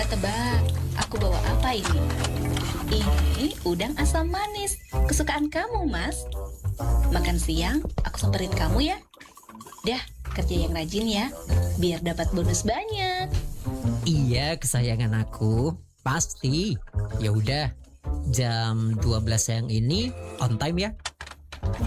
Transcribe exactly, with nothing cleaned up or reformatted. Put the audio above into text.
Tebak-tebak, aku bawa apa ini? Ini udang asam manis, kesukaan kamu, Mas. Makan siang, aku samperin kamu ya. Dah, kerja yang rajin ya, biar dapat bonus banyak. Iya, kesayangan aku. Pasti. Ya udah, jam dua belas siang ini on time ya.